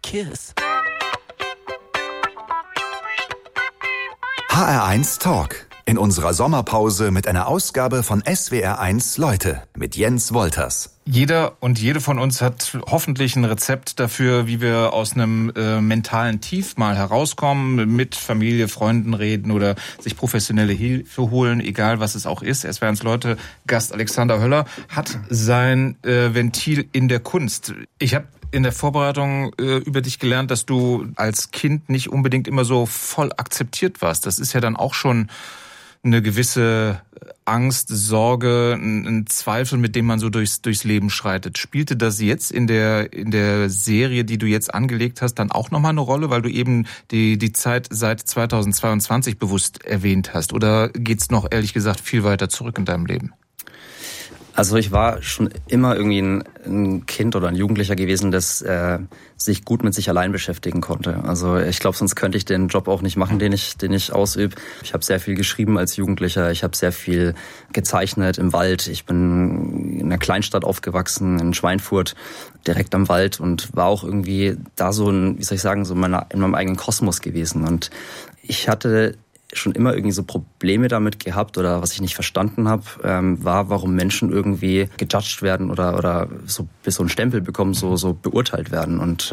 kiss. HR1 Talk. In unserer Sommerpause mit einer Ausgabe von SWR1 Leute mit Jens Wolters. Jeder und jede von uns hat hoffentlich ein Rezept dafür, wie wir aus einem mentalen Tief mal herauskommen, mit Familie, Freunden reden oder sich professionelle Hilfe holen, egal was es auch ist. SWR1 Leute, Gast Alexander Höller, hat sein Ventil in der Kunst. Ich habe in der Vorbereitung über dich gelernt, dass du als Kind nicht unbedingt immer so voll akzeptiert warst. Das ist ja dann auch schon eine gewisse Angst, Sorge, ein Zweifel, mit dem man so durchs Leben schreitet. Spielte das jetzt in der Serie, die du jetzt angelegt hast, dann auch nochmal eine Rolle, weil du eben die Zeit seit 2022 bewusst erwähnt hast? Oder geht's noch, ehrlich gesagt, viel weiter zurück in deinem Leben? Also ich war schon immer irgendwie ein Kind oder ein Jugendlicher gewesen, das sich gut mit sich allein beschäftigen konnte. Also ich glaube, sonst könnte ich den Job auch nicht machen, den ich ausübe. Ich habe sehr viel geschrieben als Jugendlicher. Ich habe sehr viel gezeichnet im Wald. Ich bin in einer Kleinstadt aufgewachsen, in Schweinfurt, direkt am Wald, und war auch irgendwie da so in meinem eigenen Kosmos gewesen. Und ich hatte schon immer irgendwie so Probleme damit gehabt, oder was ich nicht verstanden habe, war, warum Menschen irgendwie gejudged werden oder so bis so einen Stempel bekommen, so beurteilt werden. Und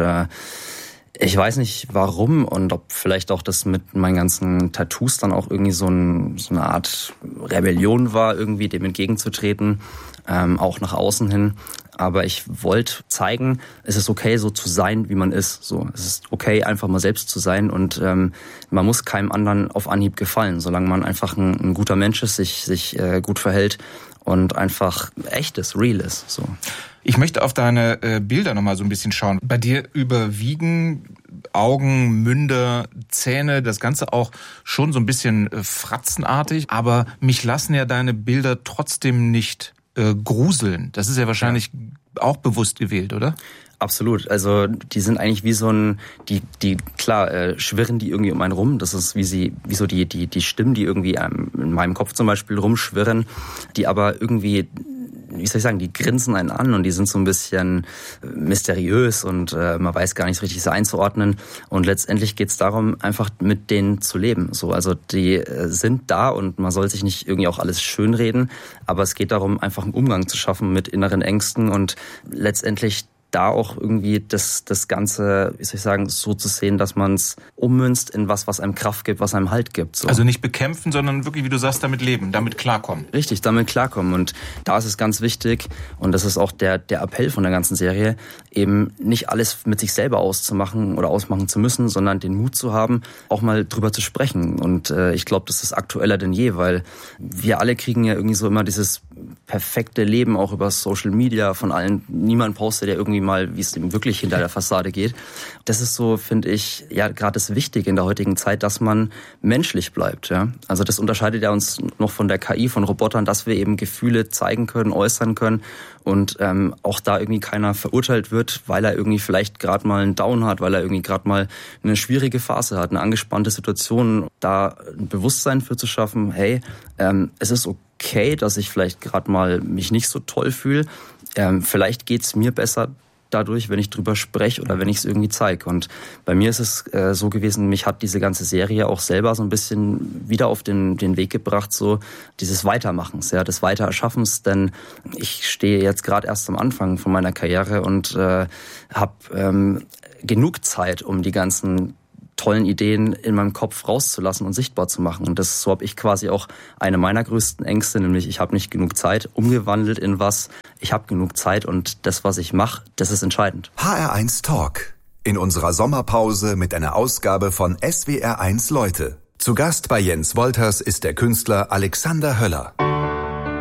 ich weiß nicht warum, und ob vielleicht auch das mit meinen ganzen Tattoos dann auch irgendwie so eine Art Rebellion war, irgendwie dem entgegenzutreten, auch nach außen hin. Aber ich wollte zeigen, es ist okay, so zu sein, wie man ist. So, es ist okay, einfach mal selbst zu sein, und man muss keinem anderen auf Anhieb gefallen, solange man einfach ein guter Mensch ist, sich gut verhält und einfach echt ist, real ist. So. Ich möchte auf deine Bilder nochmal so ein bisschen schauen. Bei dir überwiegen Augen, Münder, Zähne, das Ganze auch schon so ein bisschen fratzenartig. Aber mich lassen ja deine Bilder trotzdem nicht gruseln. Das ist ja wahrscheinlich auch bewusst gewählt, oder? Absolut. Also die sind eigentlich wie so schwirren die irgendwie um einen rum. Das ist wie so die Stimmen, die irgendwie in meinem Kopf zum Beispiel rumschwirren, die aber irgendwie, wie soll ich sagen, die grinsen einen an, und die sind so ein bisschen mysteriös, und man weiß gar nicht so richtig, sie einzuordnen. Und letztendlich geht es darum, einfach mit denen zu leben. So, also die sind da, und man soll sich nicht irgendwie auch alles schönreden, aber es geht darum, einfach einen Umgang zu schaffen mit inneren Ängsten und letztendlich da auch irgendwie das Ganze, wie soll ich sagen, so zu sehen, dass man es ummünzt in was einem Kraft gibt, was einem Halt gibt. So. Also nicht bekämpfen, sondern wirklich, wie du sagst, damit leben, damit klarkommen. Richtig, damit klarkommen. Und da ist es ganz wichtig, und das ist auch der Appell von der ganzen Serie, eben nicht alles mit sich selber auszumachen oder ausmachen zu müssen, sondern den Mut zu haben, auch mal drüber zu sprechen. Und ich glaube, das ist aktueller denn je, weil wir alle kriegen ja irgendwie so immer dieses perfekte Leben auch über Social Media von allen. Niemand postet ja irgendwie mal, wie es ihm wirklich hinter der Fassade geht. Das ist so, finde ich, ja, gerade das Wichtige in der heutigen Zeit, dass man menschlich bleibt. Ja? Also das unterscheidet ja uns noch von der KI, von Robotern, dass wir eben Gefühle zeigen können, äußern können, und auch da irgendwie keiner verurteilt wird, weil er irgendwie vielleicht gerade mal einen Down hat, weil er irgendwie gerade mal eine schwierige Phase hat, eine angespannte Situation, da ein Bewusstsein für zu schaffen, hey, es ist okay, dass ich vielleicht gerade mal mich nicht so toll fühle. Vielleicht geht's mir besser dadurch, wenn ich drüber spreche oder wenn ich es irgendwie zeige. Und bei mir ist es so gewesen, mich hat diese ganze Serie auch selber so ein bisschen wieder auf den Weg gebracht, so dieses Weitermachens, ja, des Weitererschaffens, denn ich stehe jetzt gerade erst am Anfang von meiner Karriere und habe genug Zeit, um die ganzen tollen Ideen in meinem Kopf rauszulassen und sichtbar zu machen. Und so habe ich quasi auch eine meiner größten Ängste, nämlich ich habe nicht genug Zeit, umgewandelt in ich habe genug Zeit, und das, was ich mache, das ist entscheidend. HR1 Talk. In unserer Sommerpause mit einer Ausgabe von SWR1 Leute. Zu Gast bei Jens Wolters ist der Künstler Alexander Höller.